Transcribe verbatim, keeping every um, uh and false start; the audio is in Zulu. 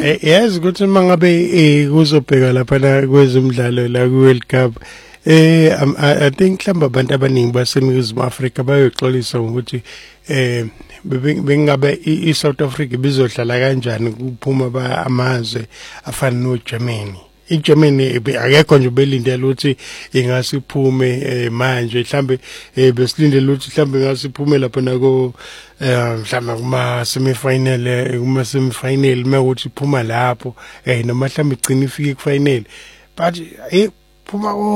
yazi ukuthi mangabe kuzobheka lapha la kwezemidlalo la ku World Cup eh I think mhlawumbe abantu abaningi baseNingizimu Afrika bayoxolisa ukuthi eh bengabe iSouth Africa bizohlala kanjani kuphuma amazwe afana noGermany. iGermany akekho nje belindele ukuthi ingasiphume manje mhlambe besilindele ukuthi mhlambe ingasiphume lapha nako mhlambe kuma semifinal kuma semifinal mawuthi iphuma lapho eh noma mhlambe igcina ifike ku final but eh phuma